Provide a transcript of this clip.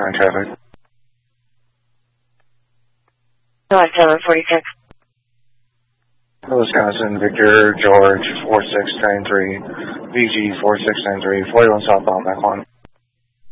current traffic. Taylor 46. Wisconsin, Victor, George, 4693, VG 4693, 41 southbound, back on.